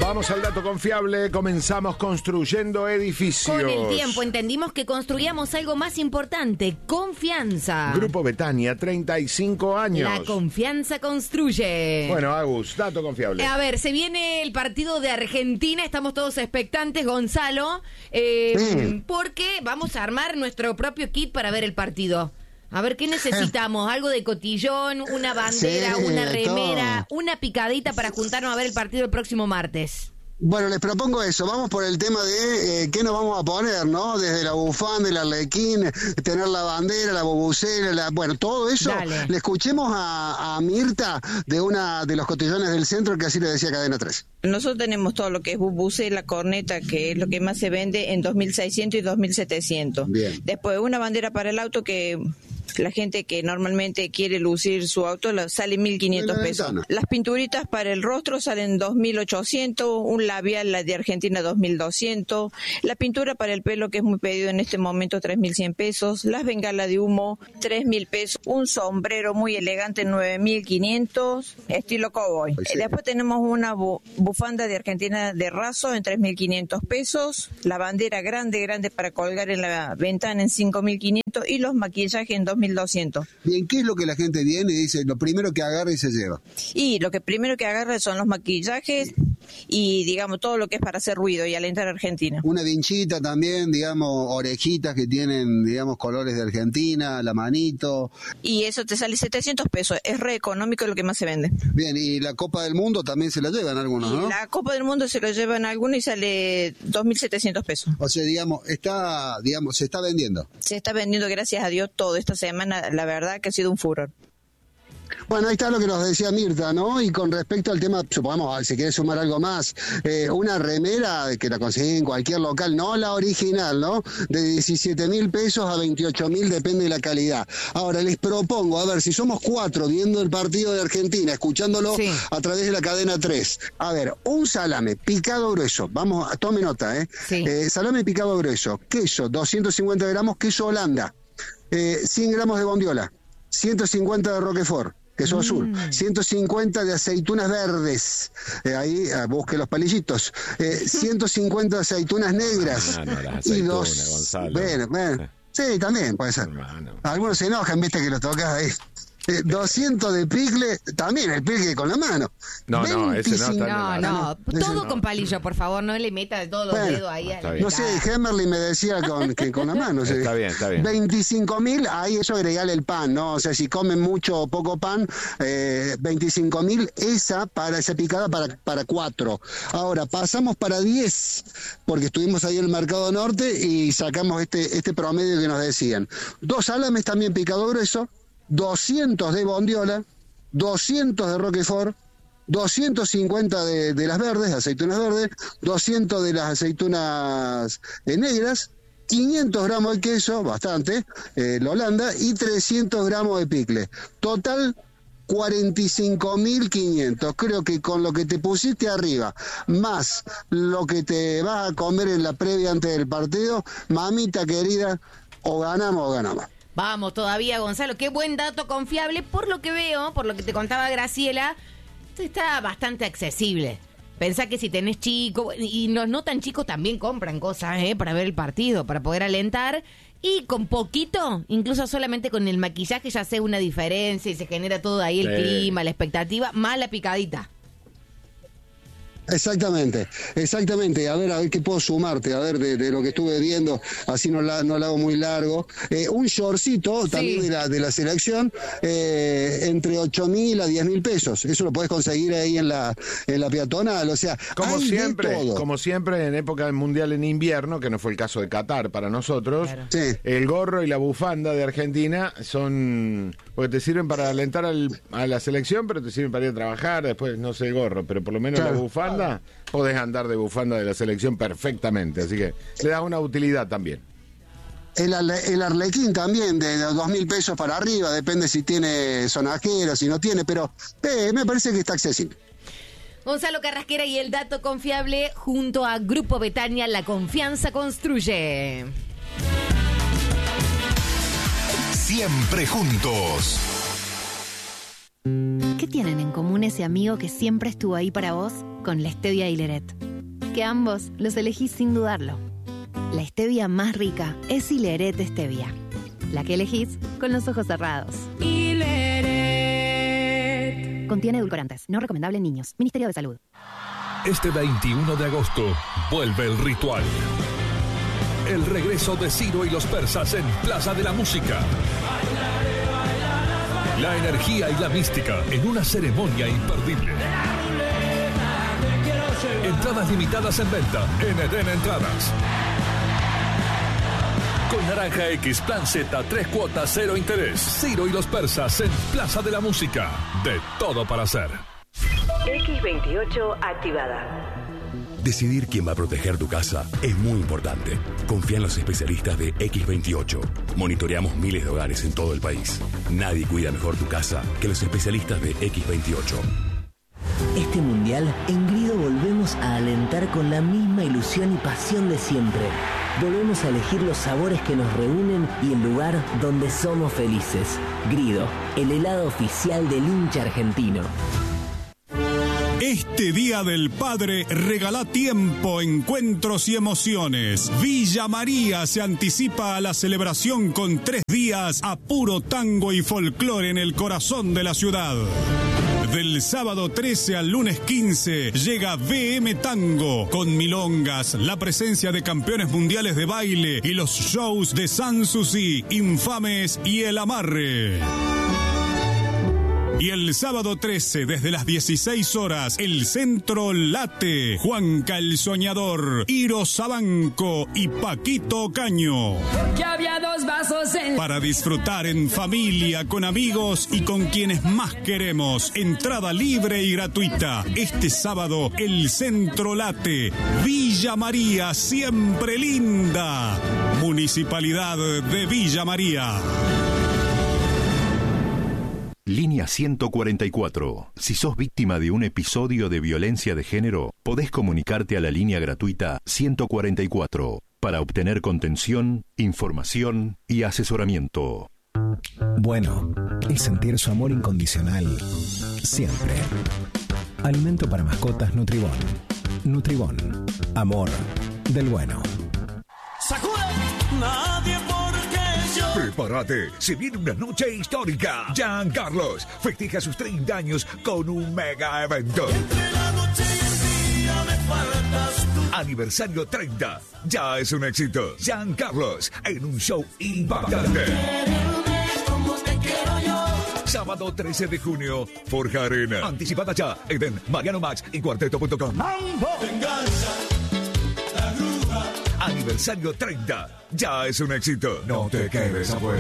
Vamos al dato confiable. Comenzamos construyendo edificios. Con el tiempo entendimos que construíamos algo más importante: confianza. Grupo Betania, 35 años. La confianza construye. Bueno, Agus, dato confiable. A ver, se viene el partido de Argentina. Estamos todos expectantes, Gonzalo, porque vamos a armar nuestro propio kit para ver el partido. A ver, ¿qué necesitamos? Algo de cotillón, una bandera, una remera, una picadita para juntarnos a ver el partido el próximo martes. Bueno, les propongo eso. Vamos por el tema de qué nos vamos a poner, ¿no? Desde la bufanda, el arlequín, tener la bandera, la bubucela, bueno, todo eso. Dale. Le escuchemos a Mirta de una de los cotillones del centro, que así le decía Cadena 3. Nosotros tenemos todo lo que es bubucela, corneta, que es lo que más se vende en 2.600 y 2.700. Bien. Después una bandera para el auto que la gente que normalmente quiere lucir su auto sale 1.500 pesos. Ventana. Las pinturitas para el rostro salen 2.800, un labial, la de Argentina, 2.200. La pintura para el pelo, que es muy pedido en este momento, 3.100 pesos. Las bengalas de humo, 3.000 pesos. Un sombrero muy elegante, 9.500, estilo cowboy. Sí. Después tenemos una bufanda de Argentina de raso en 3.500 pesos. La bandera grande para colgar en la ventana en 5.500 y los maquillajes en 2.200. Bien, ¿qué es lo que la gente viene y dice? Lo primero que agarra y se lleva. Y lo que primero que agarra son los maquillajes y, digamos, todo lo que es para hacer ruido y alentar a Argentina. Una vinchita también, digamos, orejitas que tienen, digamos, colores de Argentina, la manito. Y eso te sale 700 pesos. Es re económico lo que más se vende. Bien, y la Copa del Mundo también se la llevan algunos, ¿no? Y la Copa del Mundo se lo llevan algunos y sale 2.700 pesos. O sea, se está vendiendo. Se está vendiendo, gracias a Dios, todo esta semana. La verdad que ha sido un furor. Bueno, ahí está lo que nos decía Mirta, ¿no? Y con respecto al tema, supongamos, si quieres sumar algo más, una remera que la conseguí en cualquier local, no la original, ¿no? De 17.000 pesos a 28.000, depende de la calidad. Ahora, les propongo, a ver, si somos 4 viendo el partido de Argentina, escuchándolo a través de la cadena 3, a ver, un salame picado grueso, vamos, tome nota, Sí. Salame picado grueso, queso, 250 gramos, queso Holanda, 100 gramos de bondiola, 150 de Roquefort, queso azul, 150 de aceitunas verdes, ahí busque los palillitos, 150 de aceitunas negras, Las y aceitunas, Gonzalo. bueno, sí, también puede ser. Hermano. Algunos se enojan, viste, que lo tocas ahí. 200 de picle, también el picle con la mano. No, ese no está. No, todo no. con palillo, por favor, no le meta todos los dedos ahí. Está bien. No sé, Hemmerly me decía que con la mano. Sí. Está bien. 25.000, ahí eso agregale el pan, ¿no? O sea, si comen mucho o poco pan, 25.000, esa picada para 4. Ahora, pasamos para 10, porque estuvimos ahí en el Mercado Norte y sacamos este promedio que nos decían. 2 salames también picado grueso, 200 de bondiola, 200 de Roquefort, 250 de las verdes, aceitunas verdes, 200 de las aceitunas negras, 500 gramos de queso, bastante, la Holanda, y 300 gramos de picle. Total, 45.500. Creo que con lo que te pusiste arriba, más lo que te vas a comer en la previa antes del partido, mamita querida, o ganamos o ganamos. Vamos todavía, Gonzalo, qué buen dato confiable. Por lo que veo, por lo que te contaba Graciela, está bastante accesible. Pensá que si tenés chicos, y los no tan chicos también compran cosas para ver el partido, para poder alentar, y con poquito, incluso solamente con el maquillaje ya hace una diferencia y se genera todo ahí el clima, la expectativa, más la picadita. Exactamente. A ver qué puedo sumarte, a ver, de lo que estuve viendo, así no lo hago muy largo. Un shortcito también de la selección, entre 8.000 a 10.000 pesos. Eso lo podés conseguir ahí en la peatonal, o sea, Como todo. siempre en época del Mundial en invierno, que no fue el caso de Qatar para nosotros, Claro. Sí. el gorro y la bufanda de Argentina son, porque te sirven para alentar a la selección, pero te sirven para ir a trabajar, después no sé el gorro, pero por lo menos Claro. la bufanda, podés andar de bufanda de la selección perfectamente, así que le da una utilidad también. El arlequín también, de 2.000 pesos para arriba, depende si tiene sonajero, si no tiene, pero me parece que está accesible. Gonzalo Carrasquera y el dato confiable junto a Grupo Betania, la confianza construye. Siempre juntos. ¿Qué tienen en común ese amigo que siempre estuvo ahí para vos con la stevia y Hileret? Que ambos los elegís sin dudarlo. La stevia más rica es Hileret Stevia, la que elegís con los ojos cerrados. Hileret. Contiene edulcorantes, no recomendable en niños. Ministerio de Salud. Este 21 de agosto vuelve el ritual. El regreso de Ciro y los persas en Plaza de la Música. La energía y la mística en una ceremonia imperdible. Entradas limitadas en venta en Eden Entradas. Con Naranja X Plan Z, 3 cuotas, 0 interés. Ciro y los persas en Plaza de la Música. De todo para hacer. X28 activada. Decidir quién va a proteger tu casa es muy importante. Confía en los especialistas de X28. Monitoreamos miles de hogares en todo el país. Nadie cuida mejor tu casa que los especialistas de X28. Este mundial, en Grido volvemos a alentar con la misma ilusión y pasión de siempre. Volvemos a elegir los sabores que nos reúnen y el lugar donde somos felices. Grido, el helado oficial del hincha argentino. Este Día del Padre regala tiempo, encuentros y emociones. Villa María se anticipa a la celebración con 3 días a puro tango y folclore en el corazón de la ciudad. Del sábado 13 al lunes 15 llega VM Tango con milongas, la presencia de campeones mundiales de baile y los shows de Sanssouci, Infames y El Amarre. Y el sábado 13, desde las 16 horas, el Centro Late, Juanca el Soñador, Iro Sabanco y Paquito Ocaño. Porque había 2 vasos en... Para disfrutar en familia, con amigos y con quienes más queremos. Entrada libre y gratuita. Este sábado, el Centro Late, Villa María, siempre linda. Municipalidad de Villa María. Línea 144. Si sos víctima de un episodio de violencia de género, podés comunicarte a la línea gratuita 144 para obtener contención, información y asesoramiento. Bueno, es sentir su amor incondicional siempre. Alimento para mascotas Nutribón. Nutribón. Amor del bueno. ¡Sacude! Nadie porque yo. Prepárate, se viene una noche histórica. Giancarlos festeja sus 30 años con un mega evento. Entre la noche y el día me faltas tú. Aniversario 30. Ya es un éxito. Giancarlos en un show impactante. Como te quiero yo. Sábado 13 de junio, Forja Arena. Anticipada ya, Eden, Mariano Max y Cuarteto.com. ¡Mambo! Venganza, la grúa. Aniversario 30. Ya es un éxito. No te quedes afuera.